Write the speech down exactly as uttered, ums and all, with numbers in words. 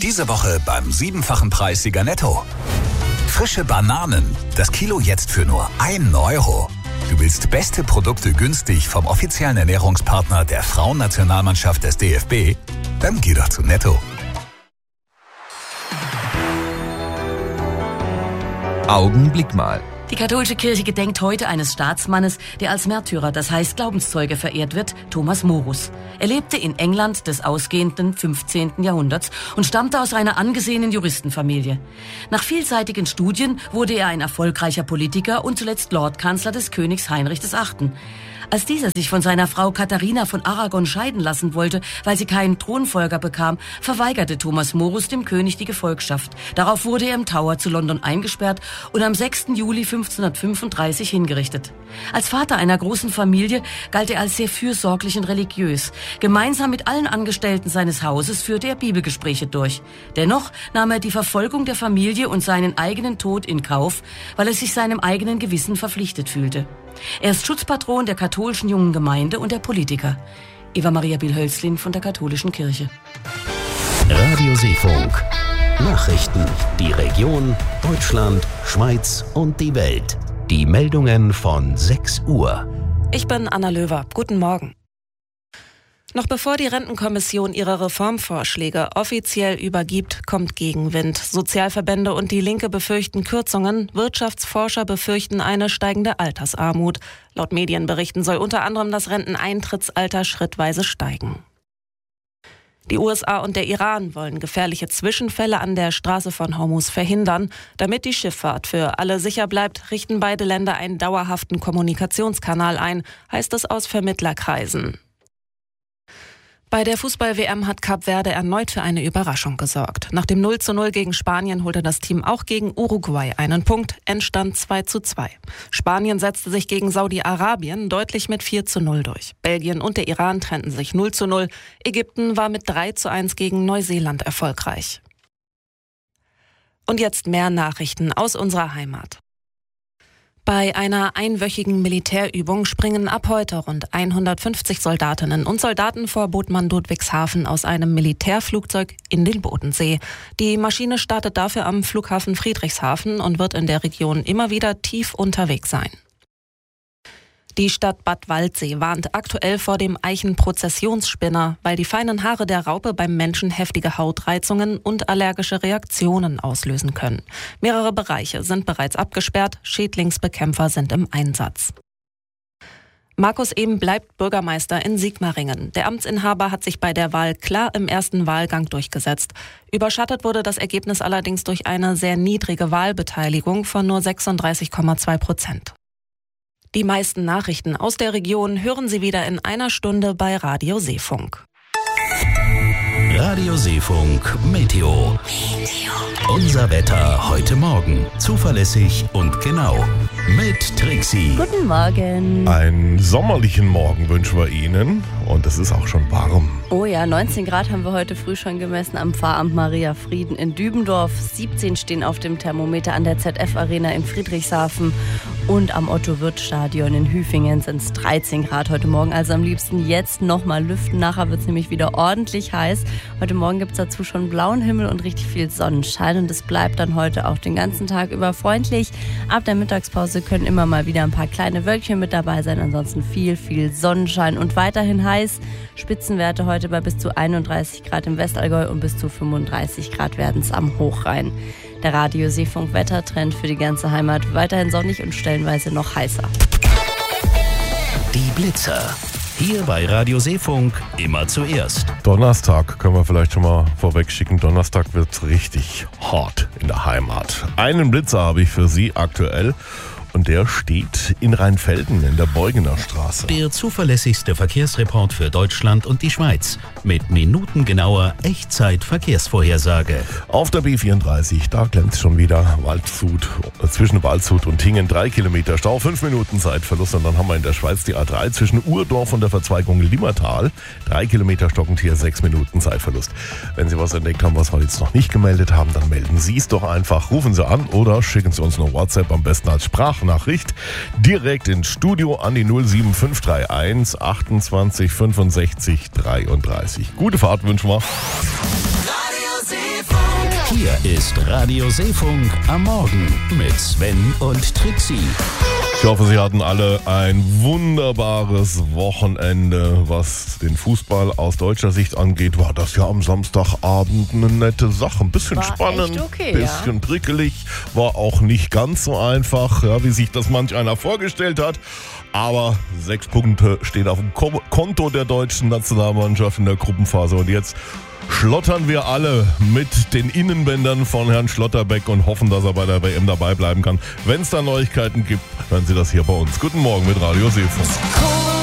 Diese Woche beim siebenfachen Preissieger Netto. Frische Bananen. Das Kilo jetzt für nur ein Euro. Du willst beste Produkte günstig vom offiziellen Ernährungspartner der Frauennationalmannschaft des D F B? Dann geh doch zu Netto. Augenblick mal. Die katholische Kirche gedenkt heute eines Staatsmannes, der als Märtyrer, das heißt Glaubenszeuge, verehrt wird, Thomas Morus. Er lebte in England des ausgehenden fünfzehnten Jahrhunderts und stammte aus einer angesehenen Juristenfamilie. Nach vielseitigen Studien wurde er ein erfolgreicher Politiker und zuletzt Lordkanzler des Königs Heinrich der Achte. Als dieser sich von seiner Frau Katharina von Aragon scheiden lassen wollte, weil sie keinen Thronfolger bekam, verweigerte Thomas Morus dem König die Gefolgschaft. Darauf wurde er im Tower zu London eingesperrt und am sechsten Juli fünfzehnhundertfünfunddreißig hingerichtet. Als Vater einer großen Familie galt er als sehr fürsorglich und religiös. Gemeinsam mit allen Angestellten seines Hauses führte er Bibelgespräche durch. Dennoch nahm er die Verfolgung der Familie und seinen eigenen Tod in Kauf, weil er sich seinem eigenen Gewissen verpflichtet fühlte. Er ist Schutzpatron der katholischen Jungen Gemeinde und der Politiker. Eva Maria Biel-Hölzlin von der Katholischen Kirche. Radio Seefunk. Nachrichten. Die Region, Deutschland, Schweiz und die Welt. Die Meldungen von sechs Uhr. Ich bin Anna Löwer. Guten Morgen. Noch bevor die Rentenkommission ihre Reformvorschläge offiziell übergibt, kommt Gegenwind. Sozialverbände und die Linke befürchten Kürzungen. Wirtschaftsforscher befürchten eine steigende Altersarmut. Laut Medienberichten soll unter anderem das Renteneintrittsalter schrittweise steigen. Die U S A und der Iran wollen gefährliche Zwischenfälle an der Straße von Hormuz verhindern. Damit die Schifffahrt für alle sicher bleibt, richten beide Länder einen dauerhaften Kommunikationskanal ein, heißt es aus Vermittlerkreisen. Bei der Fußball-W M hat Kap Verde erneut für eine Überraschung gesorgt. Nach dem null zu null gegen Spanien holte das Team auch gegen Uruguay einen Punkt, Endstand zwei zu zwei. Spanien setzte sich gegen Saudi-Arabien deutlich mit vier zu null durch. Belgien und der Iran trennten sich null zu null. Ägypten war mit drei zu eins gegen Neuseeland erfolgreich. Und jetzt mehr Nachrichten aus unserer Heimat. Bei einer einwöchigen Militärübung springen ab heute rund hundertfünfzig Soldatinnen und Soldaten vor Bodman Ludwigshafen aus einem Militärflugzeug in den Bodensee. Die Maschine startet dafür am Flughafen Friedrichshafen und wird in der Region immer wieder tief unterwegs sein. Die Stadt Bad Waldsee warnt aktuell vor dem Eichenprozessionsspinner, weil die feinen Haare der Raupe beim Menschen heftige Hautreizungen und allergische Reaktionen auslösen können. Mehrere Bereiche sind bereits abgesperrt, Schädlingsbekämpfer sind im Einsatz. Markus Ehm bleibt Bürgermeister in Sigmaringen. Der Amtsinhaber hat sich bei der Wahl klar im ersten Wahlgang durchgesetzt. Überschattet wurde das Ergebnis allerdings durch eine sehr niedrige Wahlbeteiligung von nur sechsunddreißig Komma zwei Prozent. Die meisten Nachrichten aus der Region hören Sie wieder in einer Stunde bei Radio Seefunk. Radio Seefunk Meteo. Meteo. Unser Wetter heute Morgen. Zuverlässig und genau. Mit Trixie. Guten Morgen. Einen sommerlichen Morgen wünschen wir Ihnen. Und es ist auch schon warm. Oh ja, neunzehn Grad haben wir heute früh schon gemessen am Pfarramt Maria Frieden in Dübendorf. siebzehn stehen auf dem Thermometer an der Z F Arena in Friedrichshafen. Und am Otto-Wirth-Stadion in Hüfingen sind es dreizehn Grad heute Morgen. Also am liebsten jetzt nochmal lüften. Nachher wird es nämlich wieder ordentlich heiß. Heute Morgen gibt es dazu schon blauen Himmel und richtig viel Sonnenschein. Und es bleibt dann heute auch den ganzen Tag über freundlich. Ab der Mittagspause können immer mal wieder ein paar kleine Wölkchen mit dabei sein. Ansonsten viel, viel Sonnenschein und weiterhin heiß. Spitzenwerte heute bei bis zu einunddreißig Grad im Westallgäu und bis zu fünfunddreißig Grad werden es am Hochrhein. Der Radio Seefunk Wettertrend für die ganze Heimat. Weiterhin sonnig und stellenweise noch heißer. Die Blitzer. Hier bei Radio Seefunk immer zuerst. Donnerstag können wir vielleicht schon mal vorweg schicken. Donnerstag wird richtig hart in der Heimat. Einen Blitzer habe ich für Sie aktuell. Und der steht in Rheinfelden in der Beugener Straße. Der zuverlässigste Verkehrsreport für Deutschland und die Schweiz. Mit minutengenauer Echtzeit-Verkehrsvorhersage. Auf der B vierunddreißig, da klemmt schon wieder Waldshut, zwischen Waldshut und Hingen. Drei Kilometer Stau, fünf Minuten Zeitverlust. Und dann haben wir in der Schweiz die A drei zwischen Urdorf und der Verzweigung Limmertal. Drei Kilometer stockend hier, sechs Minuten Zeitverlust. Wenn Sie was entdeckt haben, was wir jetzt noch nicht gemeldet haben, dann melden Sie es doch einfach. Rufen Sie an oder schicken Sie uns eine WhatsApp, am besten als Sprach. Nachricht direkt ins Studio an die null sieben fünf drei eins achtundzwanzig fünfundsechzig dreiunddreißig. Gute Fahrt wünschen wir. Radio Seefunk. Hier ist Radio Seefunk am Morgen mit Sven und Trixie. Ich hoffe, Sie hatten alle ein wunderbares Wochenende. Was den Fußball aus deutscher Sicht angeht, war das ja am Samstagabend eine nette Sache. Ein bisschen war spannend, echt okay, bisschen ja. prickelig, war auch nicht ganz so einfach, ja, wie sich das manch einer vorgestellt hat. Aber sechs Punkte stehen auf dem Konto der deutschen Nationalmannschaft in der Gruppenphase. Und jetzt schlottern wir alle mit den Innenbändern von Herrn Schlotterbeck und hoffen, dass er bei der W M dabei bleiben kann. Wenn es da Neuigkeiten gibt, hören Sie das hier bei uns. Guten Morgen mit Radio Seefunk.